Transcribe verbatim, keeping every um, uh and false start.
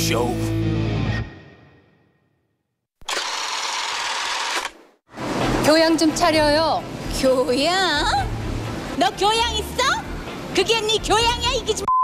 쇼. 교양 좀 차려요. 교양? 너 교양 있어? 그게 네 교양이야, 이기지.